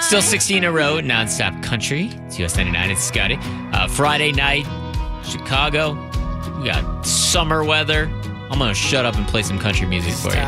Still 16 in a row, nonstop country. It's US 99. It's Scotty. Friday night, Chicago. We got summer weather. I'm going to shut up and play some country music for you.